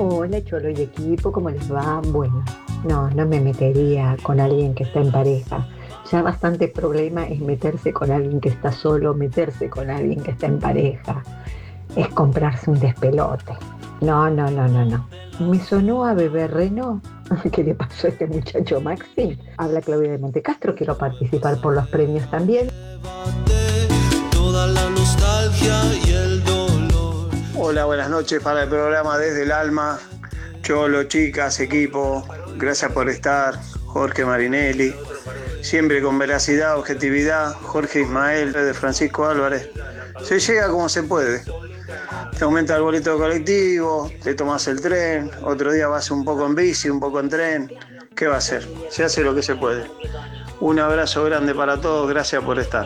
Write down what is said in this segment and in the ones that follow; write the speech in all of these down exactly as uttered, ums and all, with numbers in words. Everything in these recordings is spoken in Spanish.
Hola Cholo y equipo, ¿cómo les va? Bueno, no, no me metería con alguien que está en pareja. Ya bastante problema es meterse con alguien que está solo, meterse con alguien que está en pareja. Es comprarse un despelote. No, no, no, no, no. Me sonó a Bebé Reno. ¿Qué le pasó a este muchacho Maxi? Habla Claudia de Montecastro, quiero participar por los premios también. Toda la nostalgia y el dolor. Hola, buenas noches para el programa Desde el Alma. Cholo, chicas, equipo, gracias por estar. Jorge Marinelli, siempre con veracidad, objetividad. Jorge Ismael, de Francisco Álvarez. Se llega como se puede. Te aumenta el boleto colectivo, te tomas el tren, otro día vas un poco en bici, un poco en tren. ¿Qué va a hacer? Se hace lo que se puede. Un abrazo grande para todos, gracias por estar.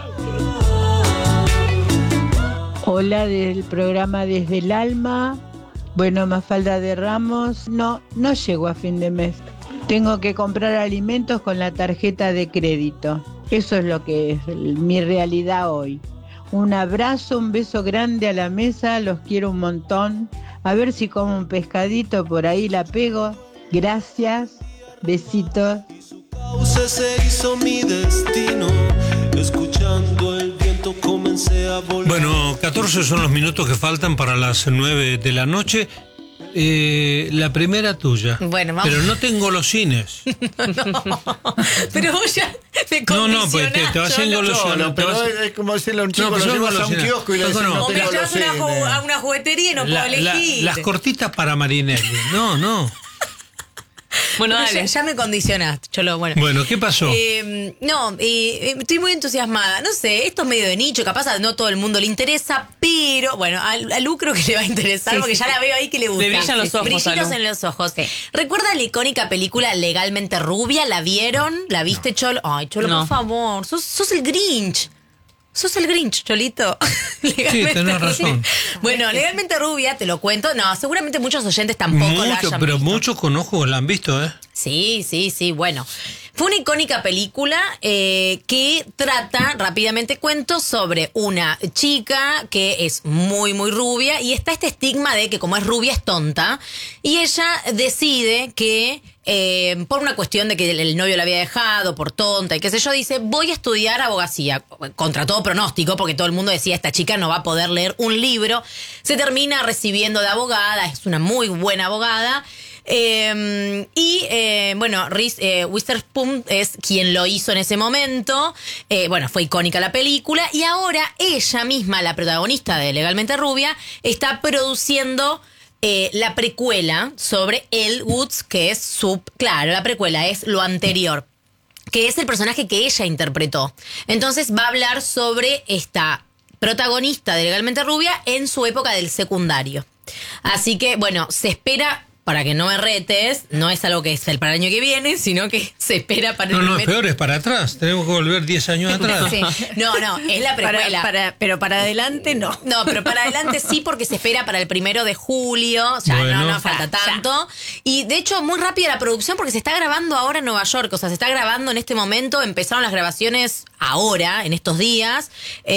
Hola del programa Desde el Alma. Bueno, Mafalda de Ramos. No, no llego a fin de mes. Tengo que comprar alimentos con la tarjeta de crédito. Eso es lo que es mi realidad hoy. Un abrazo, un beso grande a la mesa, los quiero un montón. A ver si como un pescadito, por ahí la pego. Gracias, besitos. Se hizo mi destino, escuchando el viento comencé a volar. Bueno, catorce son los minutos que faltan para las nueve de la noche. Eh, la primera tuya. Bueno, vamos. Pero no tengo los cines. no, pero vos ya me No, no, pues te, te vas a engolosionar. No, pero vas... es como decirle a un chico, no, lo llevas a un kiosco y le decís, no, no, hombre, tengo llevas los una cines. ju- a una juguetería y no la, puedo elegir. La, las cortitas para Marinelli. No, no. Bueno, dale. Ya, ya me condicionaste, Cholo. Bueno, bueno ¿qué pasó? Eh, no, eh, estoy muy entusiasmada. No sé, esto es medio de nicho, capaz a no todo el mundo le interesa, pero bueno, a, a Lu creo que le va a interesar sí, porque sí, ya la veo ahí que le gusta. Le brillan los ojos. Brillitos en los ojos. Sí. ¿Recuerda la icónica película Legalmente Rubia? ¿La vieron? ¿La viste, no. Cholo? Ay, Cholo, no. por favor. Sos, sos el Grinch. Sos el Grinch, Cholito. Sí, tenés razón. Bueno, Legalmente Rubia, te lo cuento. No, seguramente muchos oyentes tampoco Mucho, lo hayan pero visto. muchos con ojos la han visto, ¿eh? Sí, sí, sí, bueno. Fue una icónica película eh, que trata, rápidamente cuento, sobre una chica que es muy, muy rubia y está este estigma de que como es rubia es tonta y ella decide que eh, por una cuestión de que el novio la había dejado, por tonta y qué sé yo, dice voy a estudiar abogacía, contra todo pronóstico porque todo el mundo decía esta chica no va a poder leer un libro, se termina recibiendo de abogada, es una muy buena abogada. Eh, y eh, bueno, Reese eh, Witherspoon es quien lo hizo en ese momento. Eh, bueno, fue icónica la película. Y ahora ella misma, la protagonista de Legalmente Rubia, está produciendo eh, la precuela sobre Elle Woods, que es su... Claro, la precuela es lo anterior, que es el personaje que ella interpretó. Entonces va a hablar sobre esta protagonista de Legalmente Rubia en su época del secundario. Así que, bueno, se espera... Para que no me retes, no es algo que es el para el año que viene, sino que se espera para no, el No, primer... no, es peor, es para atrás. Tenemos que volver diez años atrás. Sí. No, no, es la precuela. Para, para, pero para adelante no. No, pero para adelante sí, porque se espera para el primero de julio. O sea, bueno, no, no falta tanto. Ya. Y de hecho, muy rápida la producción porque se está grabando ahora en Nueva York. O sea, se está grabando en este momento. Empezaron las grabaciones ahora, en estos días.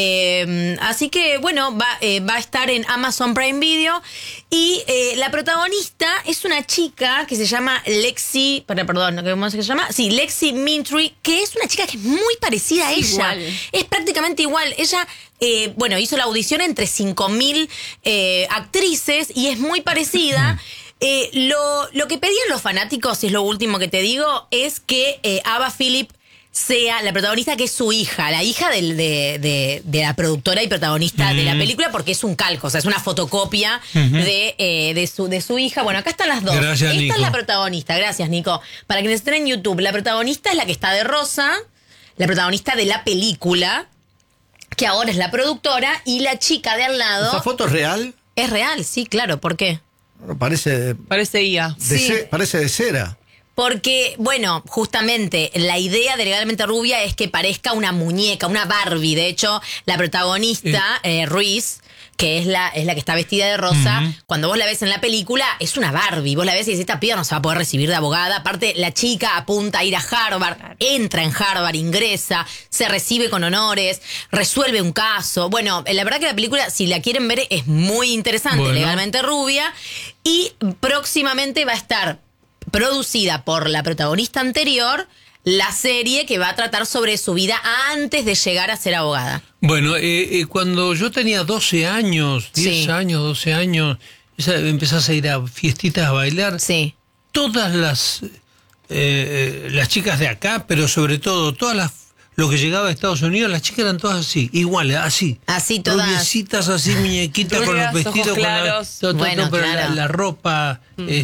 Eh, así que, bueno, va, eh, va a estar en Amazon Prime Video. Y eh, la protagonista es una chica que se llama Lexi, para, perdón, ¿cómo se llama? Sí, Lexi Mintry, que es una chica que es muy parecida a ella. Igual. Es prácticamente igual. Ella, eh, bueno, hizo la audición entre cinco mil eh, actrices y es muy parecida. Eh, lo, lo que pedían los fanáticos, y es lo último que te digo, es que eh, Ava Phillips sea la protagonista, que es su hija, la hija del, de, de, de la productora y protagonista mm. de la película, porque es un calco, o sea, es una fotocopia uh-huh. de, eh, de, su, de su hija. Bueno, acá están las dos. Gracias, Esta Nico. es la protagonista, gracias, Nico. Para quienes estén en YouTube, la protagonista es la que está de rosa, la protagonista de la película, que ahora es la productora, y la chica de al lado... ¿Esa foto es real? Es real, sí, claro, ¿por qué? Parece... Parece I A. De Sí. ce- parece de cera. Porque, bueno, justamente la idea de Legalmente Rubia es que parezca una muñeca, una Barbie. De hecho, la protagonista, eh, Reese, que es la, es la que está vestida de rosa, uh-huh. cuando vos la ves en la película, es una Barbie. Vos la ves y decís, esta piba no se va a poder recibir de abogada. Aparte, la chica apunta a ir a Harvard, entra en Harvard, ingresa, se recibe con honores, resuelve un caso. Bueno, la verdad que la película, si la quieren ver, es muy interesante, bueno. Legalmente Rubia. Y próximamente va a estar producida por la protagonista anterior la serie que va a tratar sobre su vida antes de llegar a ser abogada. Bueno, eh, eh, cuando yo tenía doce años, diez Sí. años, doce años, esa- empezás a ir a fiestitas a bailar. Sí. Todas las, eh, eh, las chicas de acá, pero sobre todo todas las, lo que llegaba a Estados Unidos, las chicas eran todas así, iguales, así. Así todas. Rubiecitas así, muñequitas con los Rubias, ojos vestidos, con la, claros. todo, todo, Bueno, todo, pero claro. la, la ropa,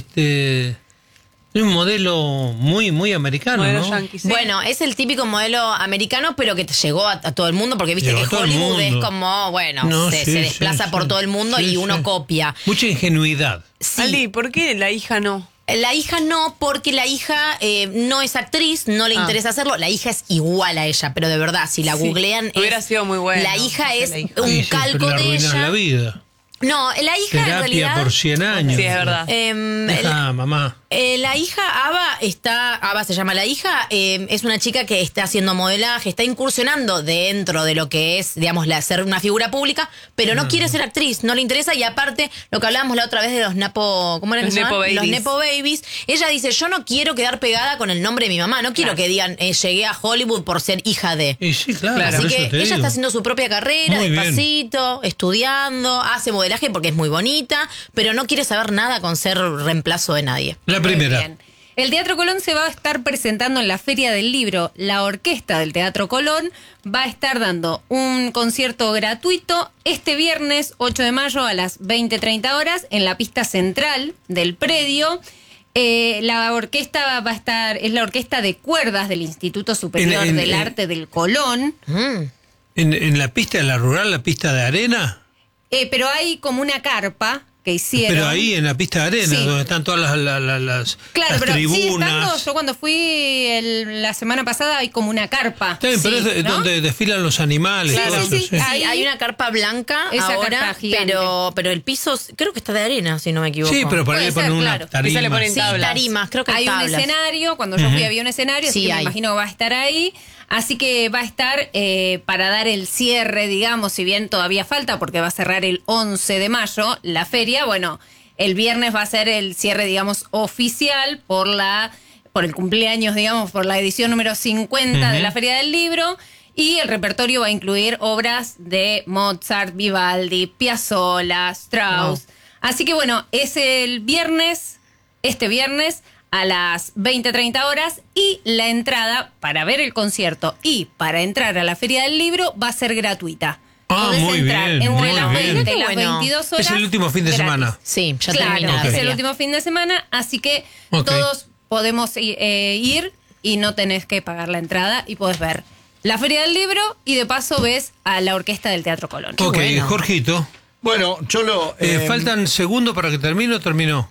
este, es un modelo muy, muy americano, Modelo ¿no? yankee, sí. Bueno, es el típico modelo americano, pero que te llegó a, a todo el mundo, porque viste Llegó que a todo el Hollywood es mundo. como, bueno, No, se, sí, se sí, desplaza sí. por todo el mundo Sí, y uno sí. copia. Mucha ingenuidad. Sí. Ali, ¿por qué la hija no? La hija no, porque la hija eh, no es actriz, no le Ah. interesa hacerlo. La hija es igual a ella, pero de verdad, si la Sí. googlean, Hubiera es- sido muy bueno La hija hacer es la hija. un Sí, sí, calco pero le de arruinas ella. la vida. No, la hija en Terapia realidad. por cien años. Sí, es verdad. em, Deja, mamá. Eh, la hija Ava está, Ava se llama la hija, eh, es una chica que está haciendo modelaje, está incursionando dentro de lo que es, digamos, la, ser una figura pública, pero no quiere ser actriz, no le interesa, y aparte, lo que hablábamos la otra vez de los Napo, ¿cómo eran Los que se Nepo llamaban? Los Babies. Nepo Babies, ella dice, yo no quiero quedar pegada con el nombre de mi mamá, no quiero Claro. que digan, eh, llegué a Hollywood por ser hija de... Y sí, claro, Claro. por Así eso que te ella digo. está haciendo su propia carrera, Muy bien. despacito, estudiando, hace modelaje porque es muy bonita, pero no quiere saber nada con ser reemplazo de nadie. La Muy primera. bien. El Teatro Colón se va a estar presentando en la Feria del Libro. La orquesta del Teatro Colón va a estar dando un concierto gratuito este viernes ocho de mayo a las veinte treinta horas en la pista central del predio. Eh, la orquesta va a estar, es la orquesta de cuerdas del Instituto Superior En- en- del en- Arte del Colón. Mm. En, en la pista de la rural, la pista de arena, Eh, pero hay como una carpa que hicieron. pero ahí en la pista de arena, Sí. donde están todas las, las, las- las- Claro, las pero sí, estando, tribunas. yo cuando fui el- la semana pasada hay como una carpa. Está bien, pero Sí, es ¿no? donde desfilan los animales. Sí, todo sí, eso, sí. sí. Sí, hay una carpa blanca Esa ahora, carpa gigante. pero pero el piso creo que está de arena, si no me equivoco. Sí, pero por ahí Puede le ponen ser, una claro. tarima. Esa le ponen Sí, tablas. tarimas, creo que Hay un tablas. escenario, cuando yo fui había un escenario, así Sí, que me hay. imagino va a estar ahí. Así que va a estar eh, para dar el cierre, digamos, si bien todavía falta, porque va a cerrar el once de mayo la feria. Bueno, el viernes va a ser el cierre, digamos, oficial por la por el cumpleaños, digamos, por la edición número cincuenta de Ujú. la Feria del Libro. Y el repertorio va a incluir obras de Mozart, Vivaldi, Piazzolla, Strauss. Wow. Así que bueno, es el viernes, este viernes a las veinte treinta horas, y la entrada para ver el concierto y para entrar a la Feria del Libro va a ser gratuita. Ah, Podés muy entrar bien, entre muy las bien. veinte y Qué las bueno. veintidós horas. Es el último fin de gratis. semana. Sí, ya Claro, termina la es feria. el último fin de semana, así que Ok. todos podemos eh, ir y no tenés que pagar la entrada y podés ver la Feria del Libro y de paso ves a la orquesta del Teatro Colón. Ok, bueno. Jorgito. Bueno, Cholo, Eh, eh, ¿Faltan segundos para que termine o terminó?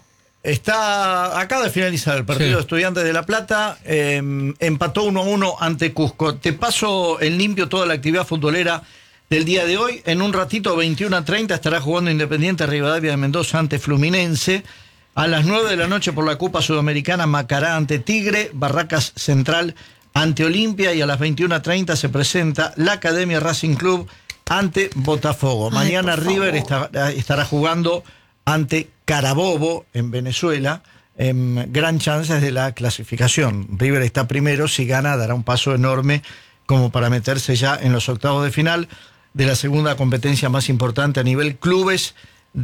está acaba de finalizar el partido Sí. de Estudiantes de La Plata, eh, empató uno a uno ante Cusco. Te paso en limpio toda la actividad futbolera del día de hoy. En un ratito, veintiuno a treinta, estará jugando Independiente Rivadavia de Mendoza ante Fluminense. A las nueve de la noche por la Copa Sudamericana, Macará ante Tigre, Barracas Central ante Olimpia, y a las veintiuno a treinta se presenta la Academia Racing Club ante Botafogo. Ay, Mañana por River favor. estará, estará jugando ante Carabobo en Venezuela. En gran chances de la clasificación. River está primero, si gana dará un paso enorme como para meterse ya en los octavos de final de la segunda competencia más importante a nivel clubes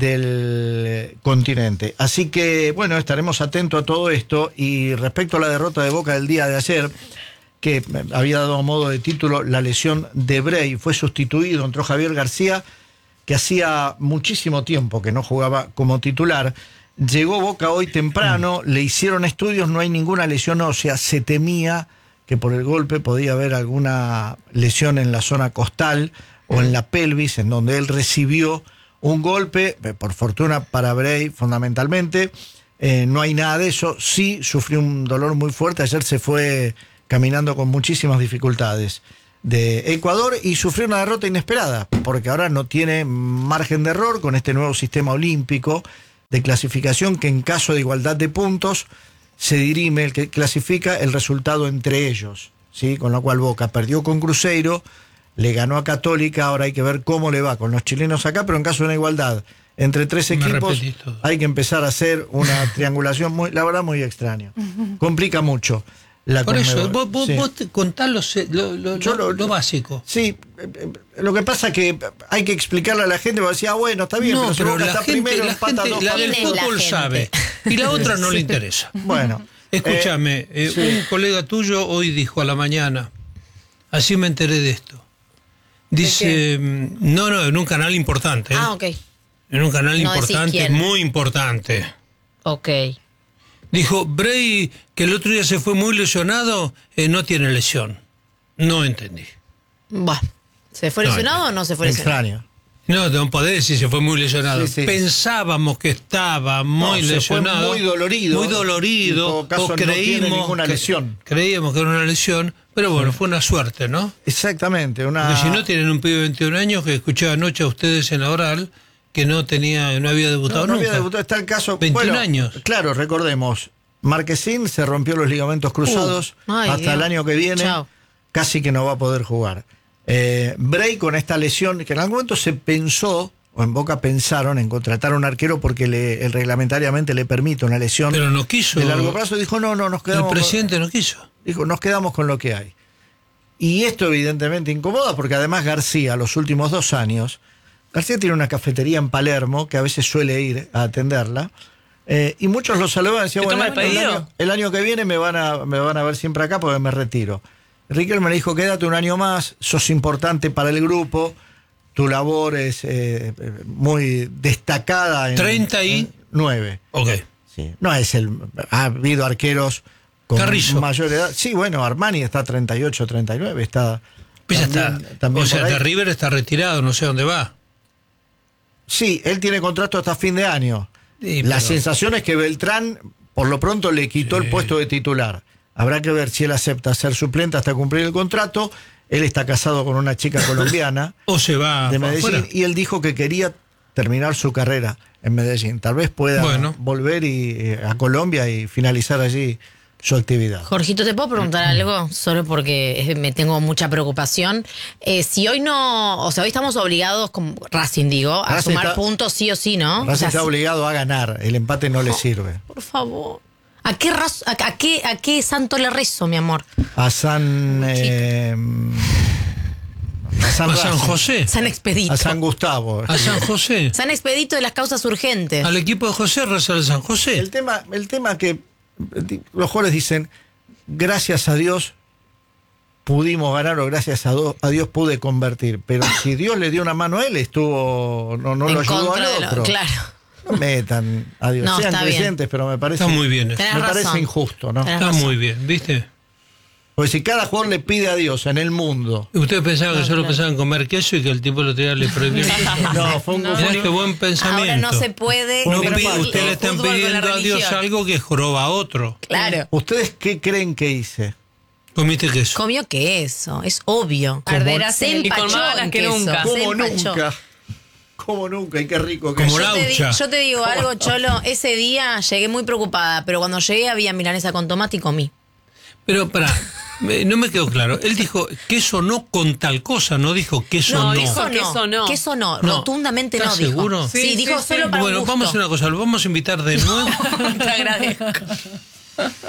del continente. Así que, bueno, estaremos atentos a todo esto. Y respecto a la derrota de Boca del día de ayer, que había dado a modo de título la lesión de Brey, fue sustituido, entró Javier García, que hacía muchísimo tiempo que no jugaba como titular. Llegó Boca hoy temprano, le hicieron estudios, no hay ninguna lesión ósea, se temía que por el golpe podía haber alguna lesión en la zona costal o en la pelvis, en donde él recibió un golpe, por fortuna para Brey fundamentalmente. Eh, no hay nada de eso, sí sufrió un dolor muy fuerte, ayer se fue caminando con muchísimas dificultades de Ecuador y sufrió una derrota inesperada, porque ahora no tiene margen de error con este nuevo sistema olímpico de clasificación, que en caso de igualdad de puntos se dirime el que clasifica el resultado entre ellos, ¿sí? Con lo cual Boca perdió con Cruzeiro, le ganó a Católica, ahora hay que ver cómo le va con los chilenos acá, pero en caso de una igualdad entre tres Me equipos repetís todo. hay que empezar a hacer una triangulación, muy, la verdad, muy extraña. Complica mucho la Por eso, Conmebol. vos, vos, Sí. vos te contás lo, se- lo, lo- Yo lo- lo- lo básico. Sí, eh, eh, lo que pasa es que hay que explicarle a la gente, porque decía, ah, bueno, está bien, No, pero si pero Boca la está gente, primero, la, empata gente, dos la del ¿Quién es la fútbol gente? sabe. Y la otra no le interesa. Bueno. Escúchame, eh, eh, sí. un colega tuyo hoy dijo a la mañana, así me enteré de esto. Dice, mm, no, no, en un canal importante. ¿eh? Ah, ok. En un canal No decís importante, quién. muy importante. Ok. Dijo, Bray, que el otro día se fue muy lesionado, eh, no tiene lesión. No entendí. Bueno, ¿se fue No, lesionado o no se fue lesionado? Extraño. No, no podés decir si fue muy lesionado. Sí, sí. Pensábamos que estaba muy No, se lesionado. fue muy dolorido. Muy dolorido. En todo caso, o no tiene creímos ninguna que- lesión. Creíamos que era una lesión, pero bueno, fue una suerte, ¿no? Exactamente. Una... Porque si no tienen un pibe de veintiún años que escuché anoche a ustedes en la oral que no tenía, no había debutado No, no nunca. había debutado. Está el caso. veintiún bueno, años. Claro, recordemos. Marquesín se rompió los ligamentos cruzados. Uh, ay, hasta Dios. el año que viene Chao. casi que no va a poder jugar. Eh, Bray con esta lesión, que en algún momento se pensó, o en Boca pensaron en contratar a un arquero porque le, el reglamentariamente le permite una lesión Pero no quiso. de largo plazo. Dijo, no, no, nos El quedamos, con, presidente no quiso. dijo, nos quedamos con lo que hay. Y esto evidentemente incomoda porque además García, los últimos dos años, García tiene una cafetería en Palermo que a veces suele ir a atenderla. Eh, y muchos lo saludaban y decían, ¿Te bueno, toma el, el pedido? año, el año que viene me van, a, me van a ver siempre acá porque me retiro. Riquelme me dijo, quédate un año más, sos importante para el grupo, tu labor es eh, muy destacada en treinta y nueve. Ok. Sí. No es el... Ha habido arqueros con Carrizo. mayor edad. Sí, bueno, Armani está treinta y ocho, treinta y nueve, está... Pues ya también- está. también O sea, por ahí. de River está retirado, no sé dónde va. Sí, él tiene contrato hasta fin de año. Sí, La pero- sensación es que Beltrán, por lo pronto, le quitó Sí. el puesto de titular. Habrá que ver si él acepta ser suplente hasta cumplir el contrato. Él está casado con una chica colombiana O se va de para Medellín afuera. y él dijo que quería terminar su carrera en Medellín. Tal vez pueda Bueno. volver y, eh, a Colombia y finalizar allí su actividad. Jorgito, ¿te puedo preguntar algo? Solo porque eh, me tengo mucha preocupación. Eh, si hoy no, o sea, hoy estamos obligados, como Racing digo, a Racing sumar está- puntos sí o sí, ¿no? Racing O sea, está si- obligado a ganar, el empate no le sirve. por favor. ¿A qué, raz- a, a qué, ¿A qué santo le rezo, mi amor? A San... eh, a San, A San Racing. José. San Expedito. A San Gustavo. A San José. San Expedito de las causas urgentes. Al equipo de José rezar a San José. El tema, el tema que eh, los jugadores dicen, gracias a Dios pudimos ganar o gracias a, do- a Dios pude convertir. Pero si Dios le dio una mano a él, estuvo, no, no En lo ayudó contra al de lo- otro. claro. No metan a Dios. No, Sean está bien. creyentes, pero me parece, Está muy bien. Tenés me razón. parece injusto, ¿no? Tenés Está razón. muy bien, ¿viste? Porque si cada jugador le pide a Dios en el mundo. Ustedes pensaban que solo pensaban comer queso y que el tipo lo tenía le prohibió. No, fue un Mirá qué buen pensamiento. Ahora no se puede. No Porque pi- hermano, ustedes le el están fútbol con la pidiendo a Dios religión. algo que joroba a otro. Claro. ¿Ustedes qué creen que hice? Comiste queso. Comió queso, es obvio. Arderás Se en el- Y con empachó más ganas en que queso, nunca. se Como empachó. nunca. Como nunca, y qué rico que Como es. la- Yo te, di- Laucha. yo te digo algo, Cholo, ese día llegué muy preocupada, pero cuando llegué había milanesa con tomate y comí. Pero para, no me quedó claro. Él dijo queso no con tal cosa, no dijo queso no. No, dijo queso no. Queso no, No. rotundamente no ¿Estás dijo. seguro? Sí, Sí, dijo sí, solo sí. para Bueno, gusto. vamos a hacer una cosa, lo vamos a invitar de nuevo. Te agradezco.